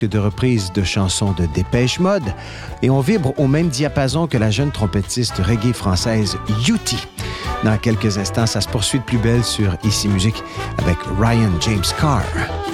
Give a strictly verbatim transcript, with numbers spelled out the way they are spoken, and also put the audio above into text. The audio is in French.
de reprises de chansons de Dépêche Mode et on vibre au même diapason que la jeune trompettiste reggae française Yuti. Dans quelques instants, ça se poursuit de plus belle sur Ici Musique avec Ryan James Carr.